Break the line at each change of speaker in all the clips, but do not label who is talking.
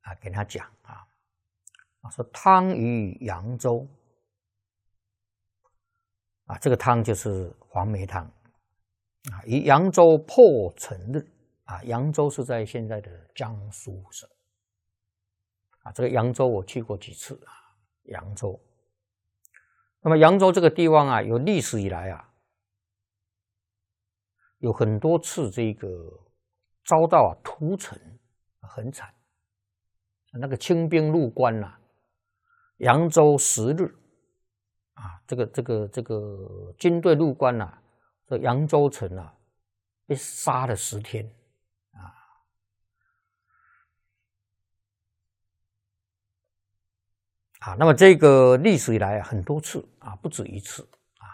跟他讲说汤于扬州这个汤就是黄梅汤于扬州破成日扬州是在现在的江苏省这个扬州我去过几次扬州。那么扬州这个地方有历史以来有很多次这个遭到屠城，很惨。那个清兵入关扬州10日这个军队入关这扬州城被杀了10天那么这个历史以来很多次不止一次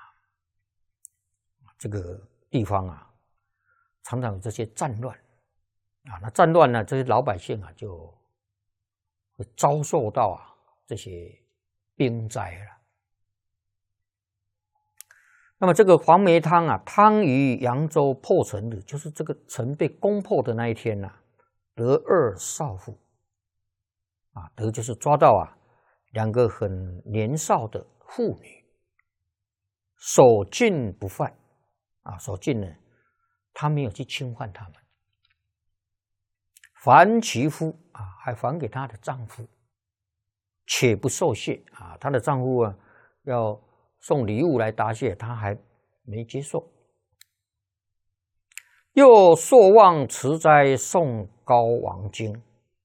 这个地方常常有这些战乱那战乱呢，这些老百姓就会遭受到这些兵灾了。那么这个黄梅汤汤于扬州破城日，就是这个城被攻破的那一天得2少妇得就是抓到2个很年少的妇女，守禁不犯守禁呢，他没有去侵犯他们，还其夫还还给她的丈夫，且不受谢她的丈夫要送礼物来答谢，她还没接受。又朔望持斋诵高王经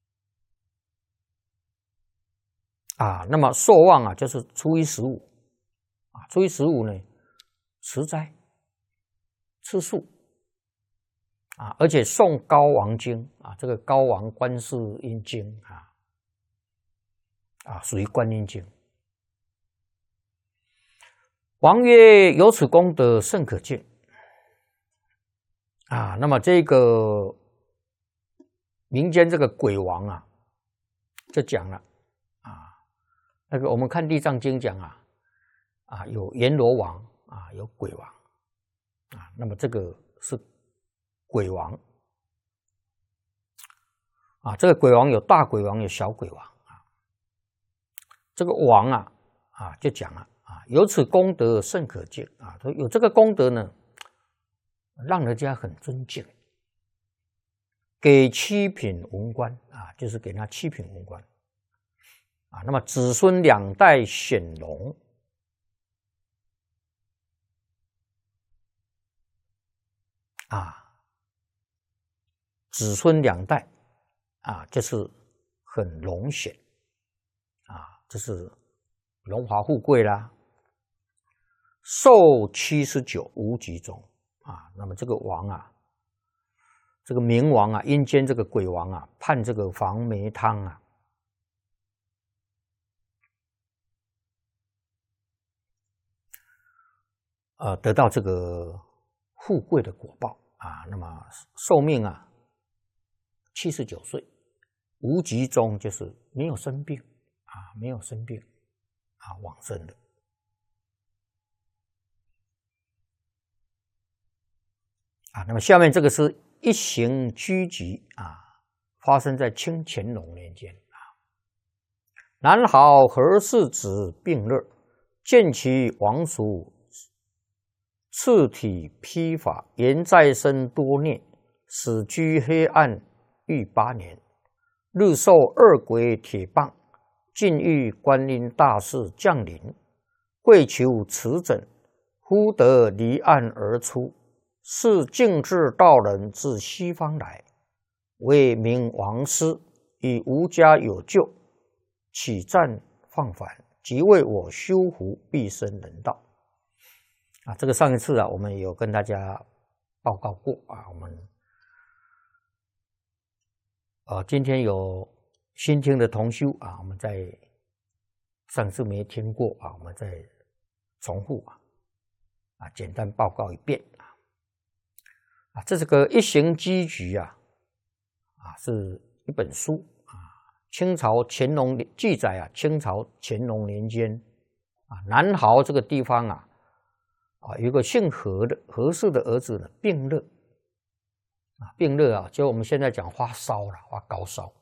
那么朔望就是初一15初一15呢持斋吃素而且诵高王经这个高王观世音经属于观音经。王曰：有此功德甚可敬那么这个民间这个鬼王就讲了那个我们看地藏经讲有阎罗王有鬼王那么这个是鬼王这个鬼王有大鬼王有小鬼王这个王就讲了有此功德甚可敬说有这个功德呢，让人家很尊敬。给7品文官就是给他7品文官那么子孙2代显荣子孙2代就是很荣显这是荣华富贵啦。寿79无疾终那么这个王这个冥王阴间这个鬼王判这个黄梅汤得到这个富贵的果报那么寿命79岁，无疾终就是没有生病没有生病往生的。那么下面这个是一行居集发生在清乾隆年间南好何氏子病热，见其王叔次体披发，言在身多孽，死居黑暗逾8年，日受2鬼铁棒，尽欲观音大士降临，跪求持诊，忽得离岸而出，是净智道人自西方来，为名王师，以无家有救，起战放返，即为我修福毕生人道。这个上一次我们有跟大家报告过我们今天有新听的同修我们在上次没听过我们再重复简单报告一遍这是个一行机局是一本书清朝乾隆记载清朝乾隆年间南豪这个地方有一个姓何的何氏的儿子呢病热病热就我们现在讲发烧了发高烧